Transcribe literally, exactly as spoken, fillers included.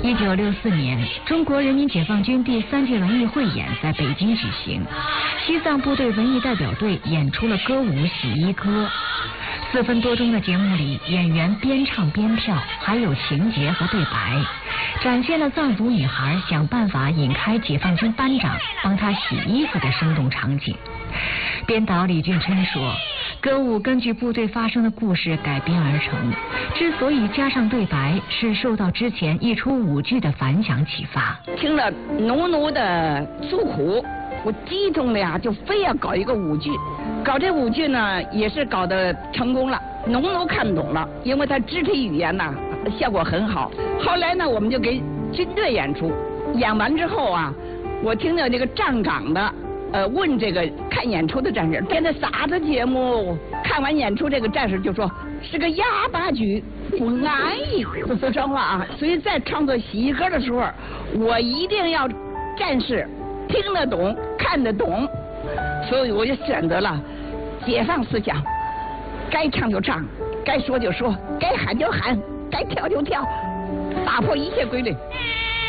一九六四年，中国人民解放军第三届文艺汇演在北京举行，西藏部队文艺代表队演出了歌舞《洗衣歌》。四分多钟的节目里，演员边唱边跳，还有情节和对白，展现了藏族女孩想办法引开解放军班长帮她洗衣服的生动场景。编导李俊琛说，歌舞根据部队发生的故事改编而成，之所以加上对白，是受到之前一出舞剧的反响启发。 听了浓浓的诉苦，我激动的呀，就非要搞一个舞剧。搞这舞剧呢，也是搞得成功了，农都看懂了，因为他肢体语言呐效果很好。后来呢，我们就给军队演出，演完之后啊，我听到这个站岗的呃问这个看演出的战士，这是啥子节目？看完演出，这个战士就说是个哑巴剧，不安逸，知道吗？所以在创作洗衣歌的时候，我一定要战士听得懂、看得懂，所以我就选择了解放思想，该唱就唱，该说就说，该喊就喊，该跳就跳，打破一切规律。